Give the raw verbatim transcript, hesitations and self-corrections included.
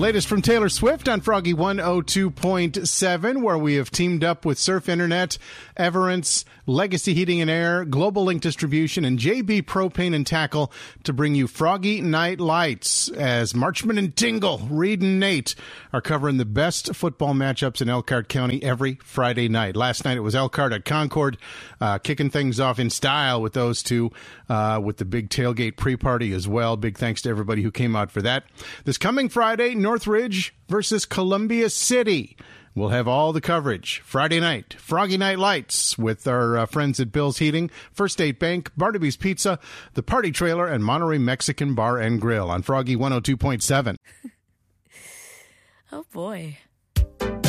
Latest from Taylor Swift on Froggy one oh two point seven, where we have teamed up with Surf Internet, Everence, Legacy Heating and Air, Global Link Distribution, and J B Propane and Tackle to bring you Froggy Night Lights as Marchman and Tingle, Reed and Nate are covering the best football matchups in Elkhart County every Friday night. Last night it was Elkhart at Concord, uh, kicking things off in style with those two, uh, with the big tailgate pre-party as well. Big thanks to everybody who came out for that. This coming Friday, Northridge versus Columbia City. We'll have all the coverage Friday night. Froggy Night Lights with our uh, friends at Bill's Heating, First State Bank, Barnaby's Pizza, The Party Trailer, and Monterey Mexican Bar and Grill on Froggy one oh two point seven. Oh, boy.